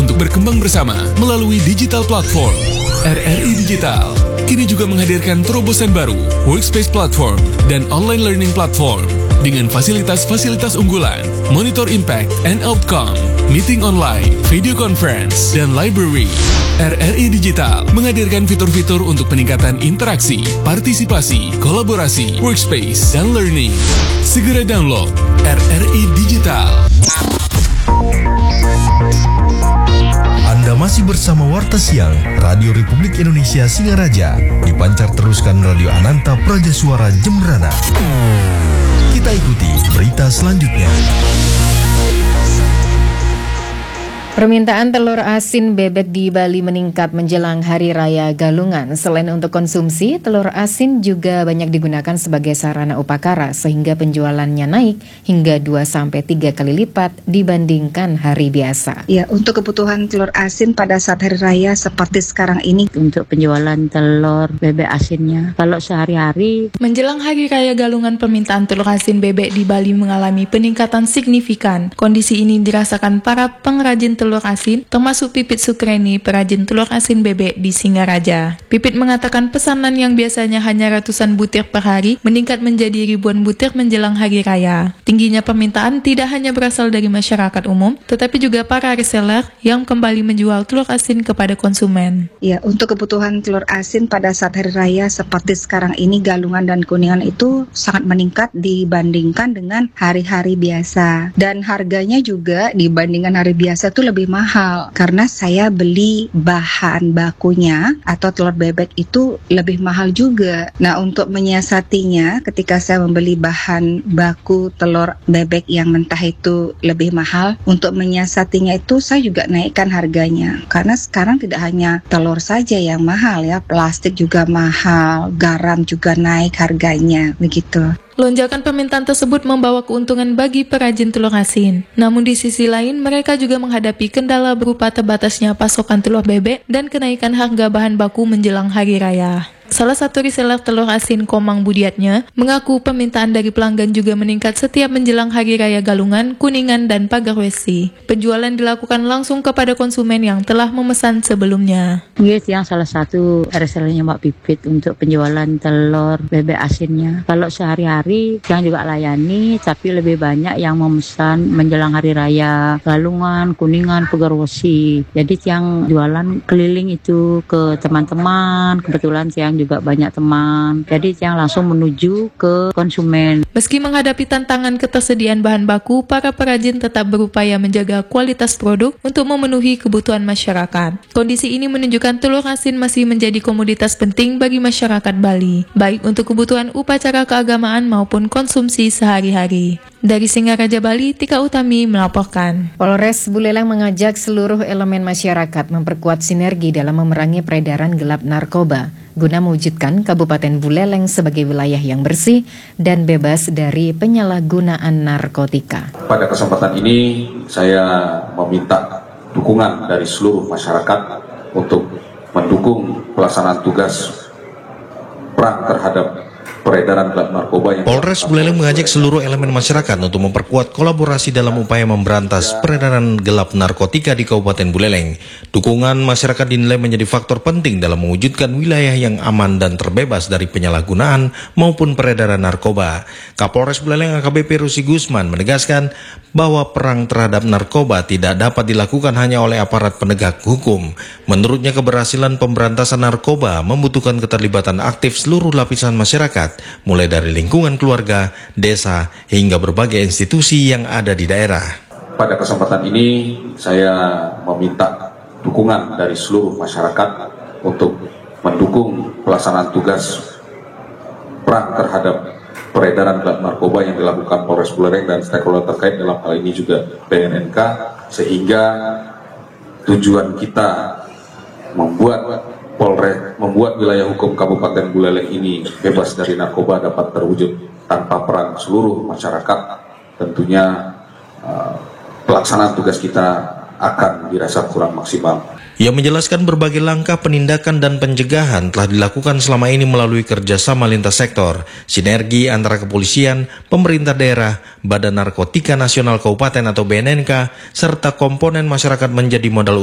untuk berkembang bersama melalui digital platform. RRI Digital kini juga menghadirkan terobosan baru, Workspace Platform dan Online Learning Platform dengan fasilitas-fasilitas unggulan, Monitor Impact and Outcome, Meeting Online, Video Conference, dan Library. RRI Digital menghadirkan fitur-fitur untuk peningkatan interaksi, partisipasi, kolaborasi, workspace, dan learning. Segera download RRI Digital. Anda masih bersama Warta Siang Radio Republik Indonesia Singaraja, dipancar teruskan Radio Ananta Praja Suara Jembrana. Kita ikuti berita selanjutnya. Permintaan telur asin bebek di Bali meningkat menjelang Hari Raya Galungan. Selain untuk konsumsi, telur asin juga banyak digunakan sebagai sarana upacara sehingga penjualannya naik hingga 2-3 kali lipat dibandingkan hari biasa. Ya, untuk kebutuhan telur asin pada saat Hari Raya seperti sekarang ini. Untuk penjualan telur bebek asinnya, kalau sehari-hari. Menjelang Hari Raya Galungan, permintaan telur asin bebek di Bali mengalami peningkatan signifikan. Kondisi ini dirasakan para pengrajin telur asin, termasuk Pipit Sukreni, perajin telur asin bebek di Singaraja. Pipit mengatakan pesanan yang biasanya hanya ratusan butir per hari meningkat menjadi ribuan butir menjelang Hari Raya. Tingginya permintaan tidak hanya berasal dari masyarakat umum, tetapi juga para reseller yang kembali menjual telur asin kepada konsumen. Ya, untuk kebutuhan telur asin pada saat Hari Raya seperti sekarang ini, Galungan dan Kuningan itu sangat meningkat dibandingkan dengan hari-hari biasa. Dan harganya juga dibandingkan hari biasa itu lebih mahal karena saya beli bahan bakunya atau telur bebek itu lebih mahal juga. Nah, untuk menyiasatinya ketika saya membeli bahan baku telur bebek yang mentah itu lebih mahal, untuk menyiasatinya itu saya juga naikkan harganya karena sekarang tidak hanya telur saja yang mahal ya, plastik juga mahal, garam juga naik harganya, begitu. Lonjakan permintaan tersebut membawa keuntungan bagi perajin telur asin. Namun di sisi lain, mereka juga menghadapi kendala berupa terbatasnya pasokan telur bebek dan kenaikan harga bahan baku menjelang Hari Raya. Salah satu reseller telur asin Komang Budiatnya mengaku permintaan dari pelanggan juga meningkat setiap menjelang Hari Raya Galungan, Kuningan, dan Pagar Wesi. Penjualan dilakukan langsung kepada konsumen yang telah memesan sebelumnya. Yes, yang salah satu resellernya Mbak Pipit untuk penjualan telur bebek asinnya. Kalau sehari-hari yang juga layani, tapi lebih banyak yang memesan menjelang Hari Raya Galungan, Kuningan, Pagar Wesi. Jadi yang jualan keliling itu ke teman-teman, kebetulan yang juga banyak teman, jadi yang langsung menuju ke konsumen. Meski menghadapi tantangan ketersediaan bahan baku, para perajin tetap berupaya menjaga kualitas produk untuk memenuhi kebutuhan masyarakat. Kondisi ini menunjukkan telur asin masih menjadi komoditas penting bagi masyarakat Bali, baik untuk kebutuhan upacara keagamaan maupun konsumsi sehari-hari. Dari Singaraja, Bali, Tika Utami melaporkan. Polres Buleleng mengajak seluruh elemen masyarakat memperkuat sinergi dalam memerangi peredaran gelap narkoba guna mewujudkan Kabupaten Buleleng sebagai wilayah yang bersih dan bebas dari penyalahgunaan narkotika. Pada kesempatan ini saya meminta dukungan dari seluruh masyarakat untuk mendukung pelaksanaan tugas perang terhadap peredaran gelap narkoba. Polres Buleleng mengajak seluruh elemen masyarakat untuk memperkuat kolaborasi dalam upaya memberantas peredaran gelap narkotika di Kabupaten Buleleng. Dukungan masyarakat dinilai menjadi faktor penting dalam mewujudkan wilayah yang aman dan terbebas dari penyalahgunaan maupun peredaran narkoba. Kapolres Buleleng AKBP Rusi Gusman menegaskan bahwa perang terhadap narkoba tidak dapat dilakukan hanya oleh aparat penegak hukum. Menurutnya, keberhasilan pemberantasan narkoba membutuhkan keterlibatan aktif seluruh lapisan masyarakat, mulai dari lingkungan keluarga, desa, hingga berbagai institusi yang ada di daerah. Pada kesempatan ini saya meminta dukungan dari seluruh masyarakat untuk mendukung pelaksanaan tugas perang terhadap peredaran gelap narkoba yang dilakukan Polres Buleleng dan stakeholder terkait, dalam hal ini juga BNNK, sehingga tujuan kita membuat wilayah hukum Kabupaten Buleleng ini bebas dari narkoba dapat terwujud tanpa peran seluruh masyarakat. Tentunya pelaksanaan tugas kita akan dirasa kurang maksimal. Ia menjelaskan berbagai langkah penindakan dan pencegahan telah dilakukan selama ini melalui kerjasama lintas sektor, sinergi antara kepolisian, pemerintah daerah, Badan Narkotika Nasional Kabupaten atau BNNK, serta komponen masyarakat menjadi modal